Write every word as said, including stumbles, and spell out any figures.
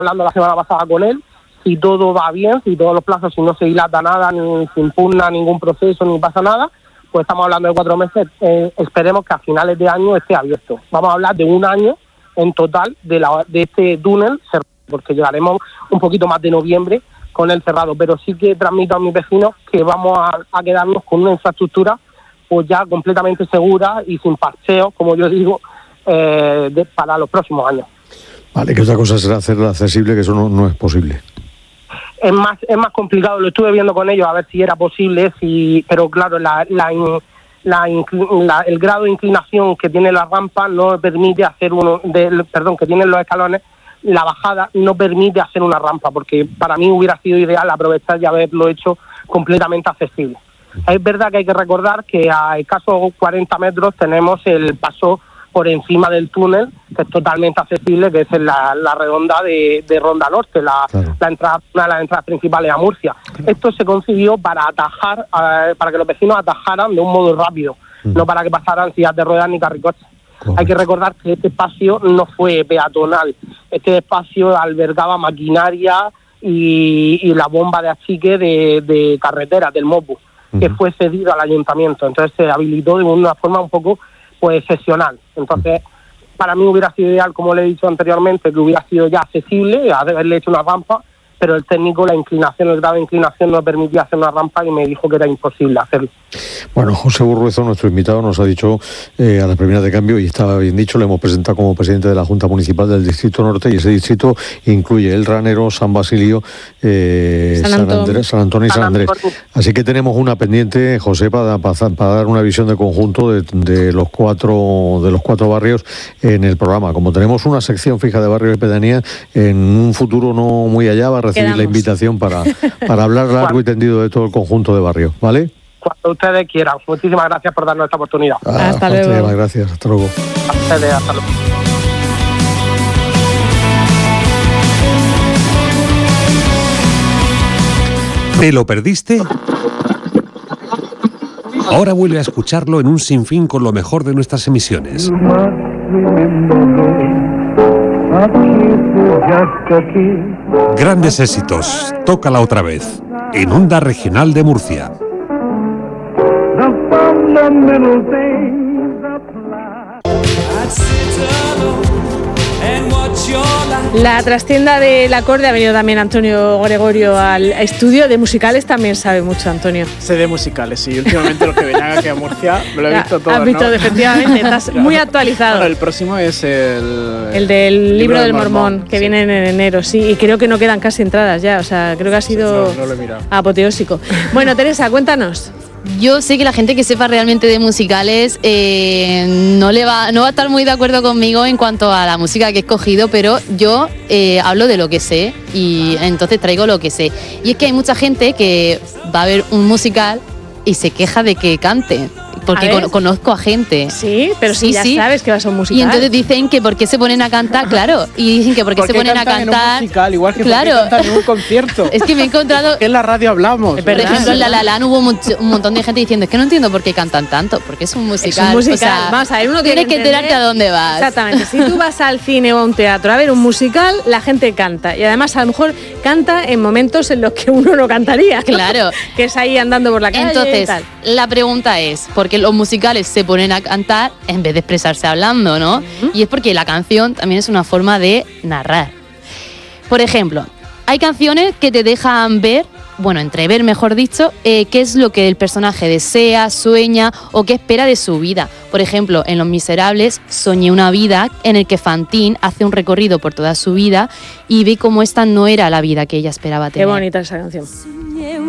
hablando la semana pasada con él, si todo va bien, si todos los plazos, si no se dilata nada, ni se impugna ningún proceso, ni pasa nada, pues estamos hablando de cuatro meses, eh, esperemos que a finales de año esté abierto. Vamos a hablar de un año en total de, la, de este túnel, porque llegaremos un poquito más de noviembre con el cerrado, pero sí que transmito a mis vecinos que vamos a, a quedarnos con una infraestructura pues ya completamente segura y sin parcheos, como yo digo, eh, de, para los próximos años. Vale, que otra cosa será hacerla accesible, que eso no, no es posible. Es más es más complicado, lo estuve viendo con ellos a ver si era posible, si pero claro, la, la, la, la el grado de inclinación que tiene la rampa no permite hacer uno, de, perdón, que tienen los escalones, la bajada no permite hacer una rampa, porque para mí hubiera sido ideal aprovechar y haberlo hecho completamente accesible. Es verdad que hay que recordar que a escasos cuarenta metros tenemos el paso por encima del túnel, que es totalmente accesible, que es la, la redonda de, de Ronda Norte, la, claro. la entrada, una de las entradas principales a Murcia. Claro. Esto se concibió para atajar, uh, para que los vecinos atajaran de un modo rápido, mm. no para que pasaran sillas de ruedas ni carricoches. Correcto. Hay que recordar que este espacio no fue peatonal, este espacio albergaba maquinaria y, y la bomba de achique de, de carretera, del MOPU, mm. que fue cedido al ayuntamiento, entonces se habilitó de una forma un poco pues excepcional. Entonces, para mí hubiera sido ideal, como le he dicho anteriormente, que hubiera sido ya accesible, haberle hecho una rampa, pero el técnico, la inclinación, el grado de inclinación no permitía hacer una rampa y me dijo que era imposible hacerlo. Bueno, José Burruezo, nuestro invitado, nos ha dicho eh, a la primera de cambio, y estaba bien dicho, le hemos presentado como presidente de la Junta Municipal del Distrito Norte, y ese distrito incluye El Ranero, San Basilio, eh, San, San, Andrés, San Antonio y San Andrés. Así que tenemos una pendiente, José, para, para, para dar una visión de conjunto de, de los cuatro de los cuatro barrios en el programa. Como tenemos una sección fija de barrios y pedanías, en un futuro no muy allá va a recibir Quedamos. la invitación para, para hablar largo y tendido de todo el conjunto de barrios, ¿vale? Cuando ustedes quieran. Muchísimas gracias por darnos esta oportunidad. Ah, hasta luego. Gracias, hasta luego. A ustedes, hasta luego. ¿Te lo perdiste? Ahora vuelve a escucharlo en un sinfín con lo mejor de nuestras emisiones. Grandes éxitos. Tócala otra vez. En Onda Regional de Murcia. La trastienda del acorde ha venido también Antonio Gregorio al estudio. De musicales también sabe mucho, Antonio. Sé de musicales, y últimamente los que venían aquí a Murcia me lo he visto todo. Has visto, ¿no? Efectivamente, estás muy actualizado. Bueno, el próximo es el... El del libro, libro del, del Mormón, Mormón, que sí. viene en enero, sí, y creo que no quedan casi entradas ya, o sea, creo que ha sido sí, no, no lo he mirado. apoteósico. Bueno, Teresa, cuéntanos. Yo sé que la gente que sepa realmente de musicales eh, no le va, no va a estar muy de acuerdo conmigo en cuanto a la música que he escogido, pero yo eh, hablo de lo que sé y entonces traigo lo que sé. Y es que hay mucha gente que va a ver un musical y se queja de que cante. Porque con, conozco a gente. Sí, pero sí, si ya sí. sabes que vas a un musical. Y entonces dicen que por qué se ponen a cantar, claro. Y dicen que por qué se ponen a cantar. En un musical, igual que claro. por qué cantan en un concierto. Es que me he encontrado. Que en la radio hablamos. Por ejemplo, en La La Land hubo mucho, un montón de gente diciendo: es que no entiendo por qué cantan tanto, porque es un musical. Es un musical. O sea, vamos a ver, uno tienes que enterarte a dónde vas. Exactamente. Si tú vas al cine o a un teatro a ver un musical, la gente canta. Y además, a lo mejor canta en momentos en los que uno no cantaría. Claro. Que es ahí andando por la calle. Entonces, y tal. La pregunta es: ¿por qué los musicales se ponen a cantar en vez de expresarse hablando, no? Uh-huh. Y es porque la canción también es una forma de narrar. Por ejemplo, hay canciones que te dejan ver, bueno, entrever, mejor dicho, eh, qué es lo que el personaje desea, sueña o qué espera de su vida. Por ejemplo, en Los Miserables, soñé una vida en el que Fantine hace un recorrido por toda su vida y ve cómo esta no era la vida que ella esperaba tener. Qué bonita esa canción.